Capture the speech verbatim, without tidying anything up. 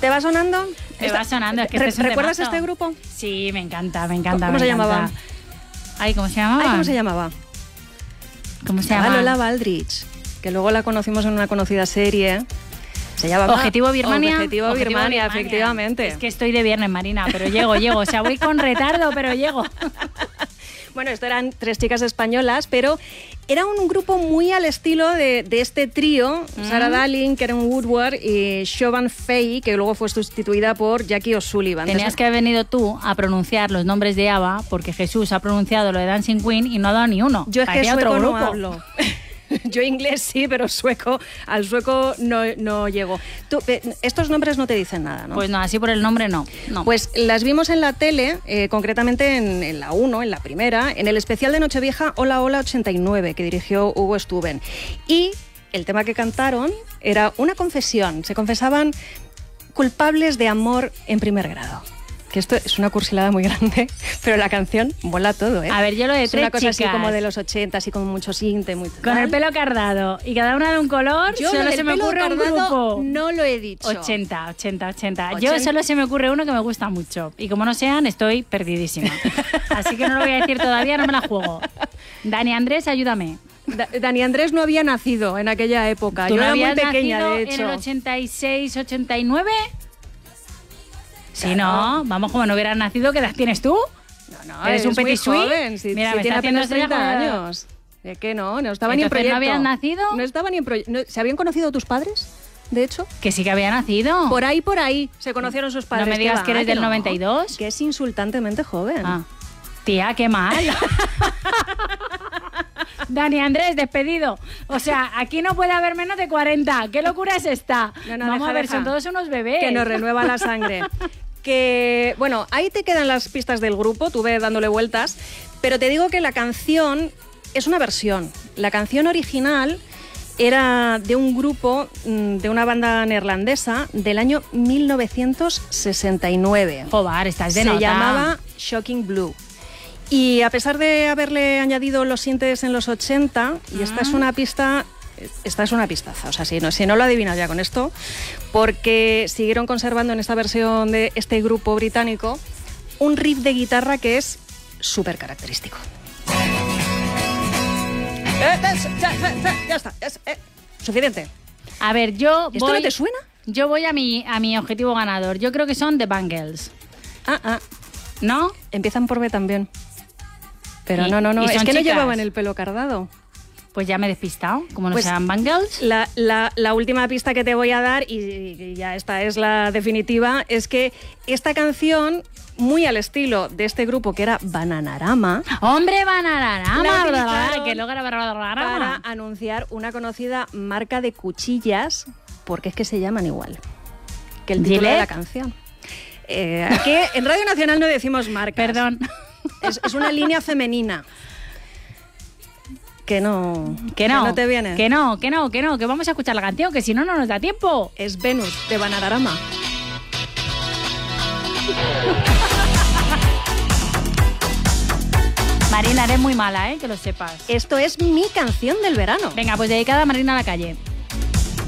¿Te va sonando? Me Esta, va sonando. Es que re, este es un ¿Recuerdas temazo. este grupo? Sí, me encanta, me encanta. ¿Cómo me se encanta. llamaba? Ay, ¿cómo se llamaba? Ay, ¿cómo se llamaba? ¿Cómo se Estaba llama? Lola Baldrich, que luego la conocimos en una conocida serie. Se llamaba Objetivo Birmania. Objetivo, Objetivo Birmania, Birmania, efectivamente. Es que estoy de viernes, Marina, pero llego, llego. O sea, voy con retardo, pero llego. Bueno, esto eran tres chicas españolas, pero era un grupo muy al estilo de, de este trío, mm. Sarah Darling, Karen Woodward y Siobhan Fay, que luego fue sustituida por Jackie O'Sullivan. Tenías que haber venido tú a pronunciar los nombres de ABBA, porque Jesús ha pronunciado lo de Dancing Queen y no ha dado ni uno. Yo es que Parecía sueco otro no grupo. hablo. Yo inglés sí, pero sueco, al sueco no, no llego. Tú, eh, estos nombres no te dicen nada, ¿no? Pues no, así por el nombre no. no. Pues las vimos en la tele, eh, concretamente en, en la uno, en la primera, en el especial de Nochevieja Hola Hola ochenta y nueve, que dirigió Hugo Stuben. Y el tema que cantaron era una confesión. Se confesaban culpables de amor en primer grado. Que esto es una cursilada muy grande, pero la canción mola todo, ¿eh? A ver, yo lo de es tres una cosa chicas, así como de los ochenta, así como mucho sinte, muy con tal. el pelo cardado y cada una de un color, Yo solo lo se del me pelo ocurre un cardado grupo. no lo he dicho. ochenta, ochenta, ochenta. ochenta. Yo solo se me ocurre uno que me gusta mucho. Y como no sean, estoy perdidísima. Así que no lo voy a decir todavía, no me la juego. Dani Andrés, ayúdame. Da- Dani Andrés no había nacido en aquella época. ¿Tú Yo no era muy habías pequeña, nacido de hecho. en el ochenta y seis, ochenta y nueve? Sí, Claro. no. Vamos, como no hubieras nacido, ¿qué edad tienes tú? No, no, ¿Eres un muy petit suisse? joven. Si, Mira, si me tiene está haciendo apenas treinta estrella con- años. ¿De qué no? No estaba ni en Entonces, ¿no proyecto. habías nacido? No estaba ni en proyecto. No, ¿se habían conocido tus padres, de hecho? Que sí que había nacido. Por ahí, por ahí, se conocieron sus padres. No me digas ¿Qué que va? eres del no? noventa y dos. Que es insultantemente joven. Ah. Tía, qué mal. Dani Andrés, despedido. O sea, aquí no puede haber menos de cuarenta. ¿Qué locura es esta? No, no, Vamos deja, a ver, deja. son todos unos bebés. Que nos renueva la sangre. Que, bueno, ahí te quedan las pistas del grupo, tú ve dándole vueltas, pero te digo que la canción es una versión. La canción original era de un grupo, de una banda neerlandesa del año mil novecientos sesenta y nueve. Joder, estás de Se nota. llamaba Shocking Blue. Y a pesar de haberle añadido los sintes en los ochenta, y esta es una pista, esta es una pistaza, o sea, si no, si no lo adivinas ya con esto, porque siguieron conservando en esta versión de este grupo británico un riff de guitarra que es súper característico. Eh, ves, ya, ya, ya, ya está, es, eh, suficiente. A ver, yo ¿Esto voy... no te suena? Yo voy a mi, a mi objetivo ganador. Yo creo que son The Bangles. Ah, ah, ¿No? empiezan por B también. Pero Y- no, no, no, y es son que no chicas. llevaban el pelo cardado. Pues ya me he despistado. Como no Pues- sean Bangles. La, la- la última pista que te voy a dar, y, y ya esta es la definitiva, es que esta canción, muy al estilo de este grupo que era Bananarama, ¡Hombre, La Bananarama! utilizaron Que luego era para Bananarama. anunciar una conocida marca de cuchillas, porque es que se llaman igual que el título de ¿Gillette? la canción. Eh, aquí en Radio Nacional no decimos marcas. Perdón. Es, es una línea femenina. Que no, Que no. te viene. Que no, que no, que no. Que vamos a escuchar la canción, que si no, no nos da tiempo. Es Venus, de Bananarama. Marina, eres muy mala, ¿eh? Que lo sepas. Esto es mi canción del verano. Venga, pues dedicada a Marina a la calle.